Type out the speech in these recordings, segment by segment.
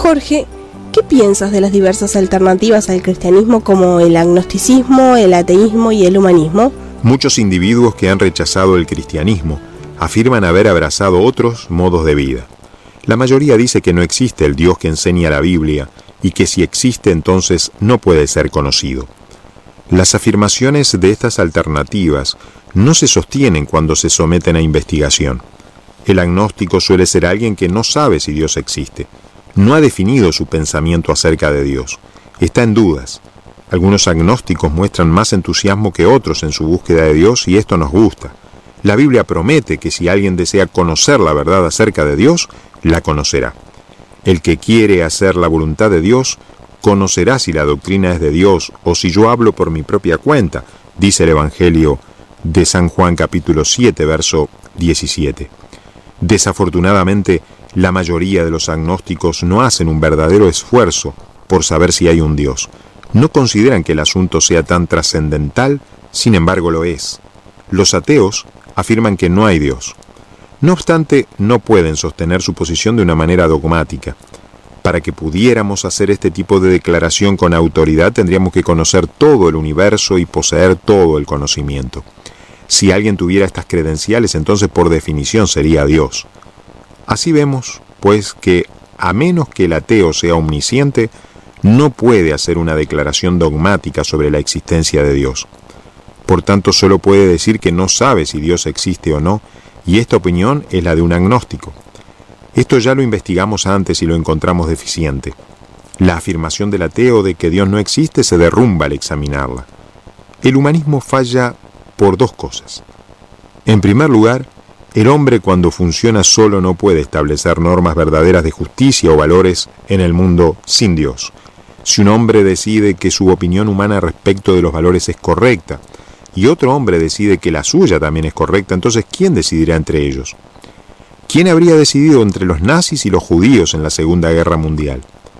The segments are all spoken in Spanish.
Jorge, ¿qué piensas de las diversas alternativas al cristianismo como el agnosticismo, el ateísmo y el humanismo? Muchos individuos que han rechazado el cristianismo afirman haber abrazado otros modos de vida. La mayoría dice que no existe el Dios que enseña la Biblia y que si existe entonces no puede ser conocido. Las afirmaciones de estas alternativas no se sostienen cuando se someten a investigación. El agnóstico suele ser alguien que no sabe si Dios existe. No ha definido su pensamiento acerca de Dios. Está en dudas. Algunos agnósticos muestran más entusiasmo que otros en su búsqueda de Dios y esto nos gusta. La Biblia promete que si alguien desea conocer la verdad acerca de Dios, la conocerá. El que quiere hacer la voluntad de Dios, conocerá si la doctrina es de Dios o si yo hablo por mi propia cuenta, dice el Evangelio de San Juan capítulo 7, verso 17. Desafortunadamente, la mayoría de los agnósticos no hacen un verdadero esfuerzo por saber si hay un Dios. No consideran que el asunto sea tan trascendental, sin embargo lo es. Los ateos afirman que no hay Dios. No obstante, no pueden sostener su posición de una manera dogmática. Para que pudiéramos hacer este tipo de declaración con autoridad, tendríamos que conocer todo el universo y poseer todo el conocimiento. Si alguien tuviera estas credenciales, entonces por definición sería Dios. Así vemos, pues, que a menos que el ateo sea omnisciente, no puede hacer una declaración dogmática sobre la existencia de Dios. Por tanto, solo puede decir que no sabe si Dios existe o no, y esta opinión es la de un agnóstico. Esto ya lo investigamos antes y lo encontramos deficiente. La afirmación del ateo de que Dios no existe se derrumba al examinarla. El humanismo falla por dos cosas. En primer lugar, el hombre cuando funciona solo no puede establecer normas verdaderas de justicia o valores en el mundo sin Dios. Si un hombre decide que su opinión humana respecto de los valores es correcta, y otro hombre decide que la suya también es correcta, entonces ¿quién decidirá entre ellos? ¿Quién habría decidido entre los nazis y los judíos en la Segunda Guerra Mundial?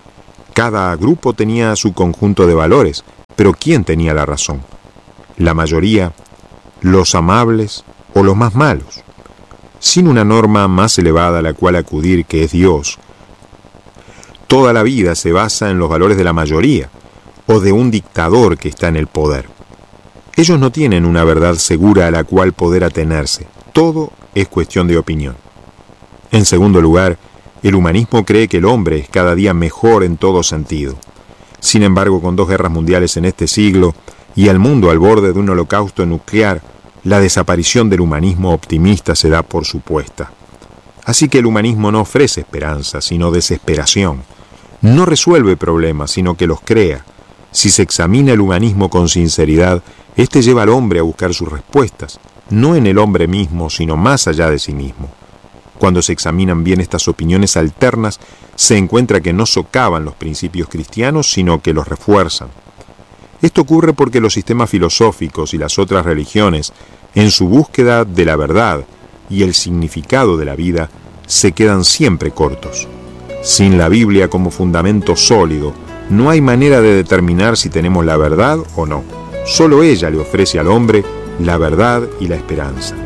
Cada grupo tenía su conjunto de valores, pero ¿quién tenía la razón? ¿La mayoría, los amables o los más malos? Sin una norma más elevada a la cual acudir, que es Dios, toda la vida se basa en los valores de la mayoría o de un dictador que está en el poder. Ellos no tienen una verdad segura a la cual poder atenerse. Todo es cuestión de opinión. En segundo lugar, el humanismo cree que el hombre es cada día mejor en todo sentido. Sin embargo, con 2 guerras mundiales en este siglo y el mundo al borde de un holocausto nuclear, la desaparición del humanismo optimista se da por supuesta. Así que el humanismo no ofrece esperanza, sino desesperación. No resuelve problemas, sino que los crea. Si se examina el humanismo con sinceridad, este lleva al hombre a buscar sus respuestas, no en el hombre mismo, sino más allá de sí mismo. Cuando se examinan bien estas opiniones alternas, se encuentra que no socavan los principios cristianos, sino que los refuerzan. Esto ocurre porque los sistemas filosóficos y las otras religiones, en su búsqueda de la verdad y el significado de la vida, se quedan siempre cortos. Sin la Biblia como fundamento sólido, no hay manera de determinar si tenemos la verdad o no. Solo ella le ofrece al hombre la verdad y la esperanza.